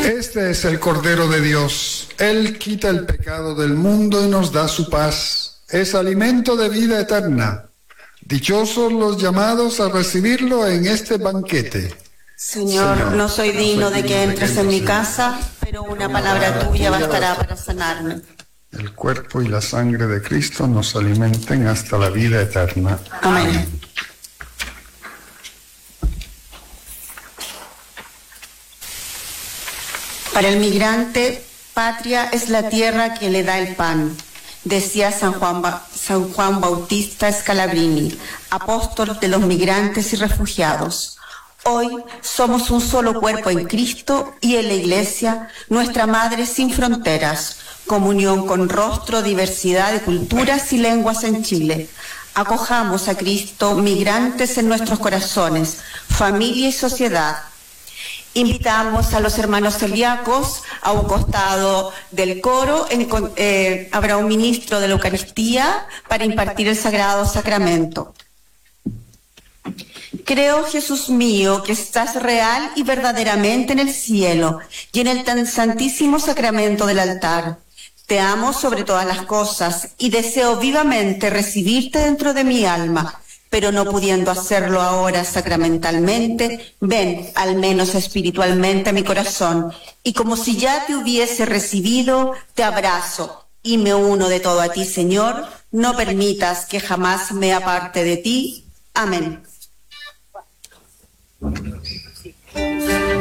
Este es el Cordero de Dios. Él quita el pecado del mundo y nos da su paz. Es alimento de vida eterna. Dichosos los llamados a recibirlo en este banquete. Señor, no soy digno de que entres en mi casa, pero una palabra tuya bastará para sanarme. El cuerpo y la sangre de Cristo nos alimenten hasta la vida eterna. Amén. Para el migrante, patria es la tierra que le da el pan, decía San Juan Bautista Scalabrini, apóstol de los migrantes y refugiados. Hoy somos un solo cuerpo en Cristo y en la Iglesia, nuestra Madre sin fronteras, comunión con rostro, diversidad de culturas y lenguas en Chile. Acojamos a Cristo, migrantes en nuestros corazones, familia y sociedad. Invitamos a los hermanos celíacos a un costado del coro. Habrá un ministro de la Eucaristía para impartir el Sagrado Sacramento. Creo, Jesús mío, que estás real y verdaderamente en el cielo y en el tan santísimo sacramento del altar. Te amo sobre todas las cosas y deseo vivamente recibirte dentro de mi alma, pero no pudiendo hacerlo ahora sacramentalmente, ven, al menos espiritualmente, a mi corazón, y como si ya te hubiese recibido, te abrazo y me uno de todo a ti, Señor. No permitas que jamás me aparte de ti. Amén.